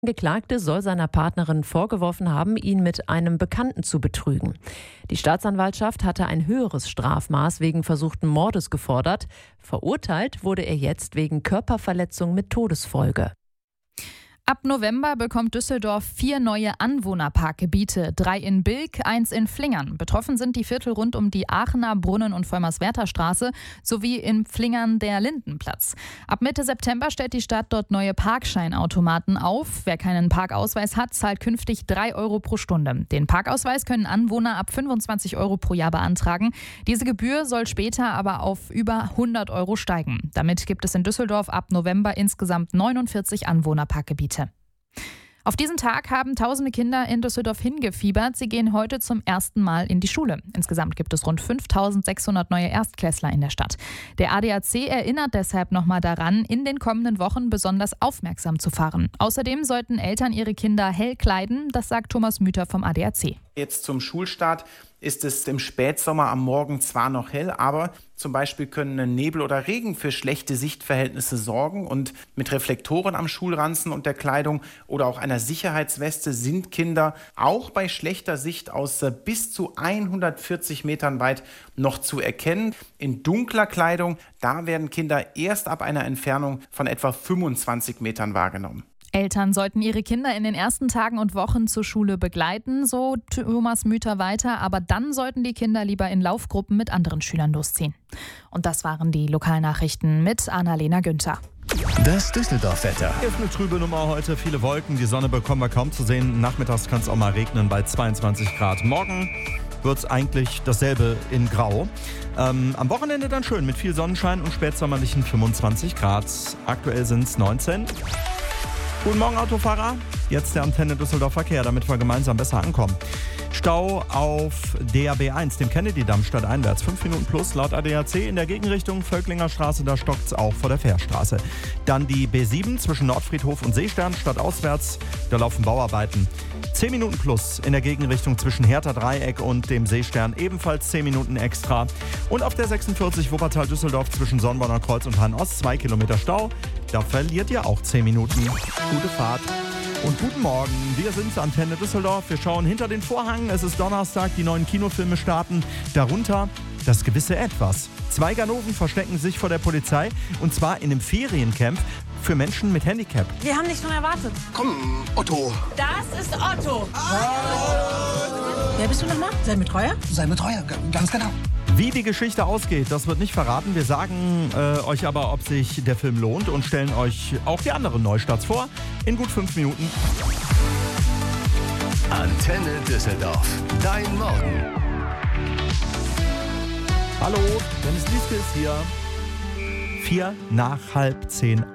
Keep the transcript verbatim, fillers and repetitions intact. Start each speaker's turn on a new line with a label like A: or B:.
A: Angeklagte soll seiner Partnerin vorgeworfen haben, ihn mit einem Bekannten zu betrügen. Die Staatsanwaltschaft hatte ein höheres Strafmaß wegen versuchten Mordes gefordert. Verurteilt wurde er jetzt wegen Körperverletzung mit Todesfolge.
B: Ab November bekommt Düsseldorf vier neue Anwohnerparkgebiete, drei in Bilk, eins in Flingern. Betroffen sind die Viertel rund um die Aachener, Brunnen- und Vollmerswerther Straße sowie in Flingern der Lindenplatz. Ab Mitte September stellt die Stadt dort neue Parkscheinautomaten auf. Wer keinen Parkausweis hat, zahlt künftig drei Euro pro Stunde. Den Parkausweis können Anwohner ab fünfundzwanzig Euro pro Jahr beantragen. Diese Gebühr soll später aber auf über hundert Euro steigen. Damit gibt es in Düsseldorf ab November insgesamt neunundvierzig Anwohnerparkgebiete. Auf diesen Tag haben tausende Kinder in Düsseldorf hingefiebert. Sie gehen heute zum ersten Mal in die Schule. Insgesamt gibt es rund fünftausendsechshundert neue Erstklässler in der Stadt. Der A D A C erinnert deshalb nochmal daran, in den kommenden Wochen besonders aufmerksam zu fahren. Außerdem sollten Eltern ihre Kinder hell kleiden, das sagt Thomas Müther vom A D A C.
C: Jetzt zum Schulstart ist es im Spätsommer am Morgen zwar noch hell, aber zum Beispiel können Nebel oder Regen für schlechte Sichtverhältnisse sorgen. Und mit Reflektoren am Schulranzen und der Kleidung oder auch einer Sicherheitsweste sind Kinder auch bei schlechter Sicht aus bis zu hundertvierzig Metern weit noch zu erkennen. In dunkler Kleidung, da werden Kinder erst ab einer Entfernung von etwa fünfundzwanzig Metern wahrgenommen.
B: Eltern sollten ihre Kinder in den ersten Tagen und Wochen zur Schule begleiten, so Thomas Müther weiter. Aber dann sollten die Kinder lieber in Laufgruppen mit anderen Schülern losziehen. Und das waren die Lokalnachrichten mit Annalena Günther.
D: Das Düsseldorf-Wetter.
E: Ist eine trübe Nummer heute, viele Wolken, die Sonne bekommen wir kaum zu sehen. Nachmittags kann es auch mal regnen bei zweiundzwanzig Grad. Morgen wird es eigentlich dasselbe in Grau. Ähm, am Wochenende dann schön mit viel Sonnenschein und spätsommerlichen fünfundzwanzig Grad. Aktuell sind es neunzehn. Guten Morgen, Autofahrer. Jetzt der Antenne Düsseldorf Verkehr, damit wir gemeinsam besser ankommen. Stau auf der B eins, dem Kennedy-Damm stadteinwärts. Fünf Minuten plus laut A D A C in der Gegenrichtung Völklinger Straße, da stockt es auch vor der Fährstraße. Dann die B sieben zwischen Nordfriedhof und Seestern stadtauswärts, da laufen Bauarbeiten. Zehn Minuten plus in der Gegenrichtung zwischen Hertha Dreieck und dem Seestern, ebenfalls zehn Minuten extra. Und auf der sechsundvierzig Wuppertal-Düsseldorf zwischen Sonnborner Kreuz und Hahn-Ost, zwei Kilometer Stau. Da verliert ihr auch zehn Minuten. Gute Fahrt. Und guten Morgen, wir sind Antenne Düsseldorf. Wir schauen hinter den Vorhang. Es ist Donnerstag, die neuen Kinofilme starten. Darunter das gewisse Etwas. Zwei Ganoven verstecken sich vor der Polizei und zwar in einem Feriencamp für Menschen mit Handicap.
F: Wir haben dich schon erwartet.
D: Komm, Otto.
F: Das ist Otto. Wer bist du nochmal? Sei mit Treuer?
D: Sei mir treuer, ganz genau.
E: Wie die Geschichte ausgeht, das wird nicht verraten. Wir sagen äh, euch aber, ob sich der Film lohnt und stellen euch auch die anderen Neustarts vor in gut fünf Minuten.
D: Antenne Düsseldorf. Dein Morgen.
E: Hallo, Dennis Lieske ist hier. Vier nach halb zehn.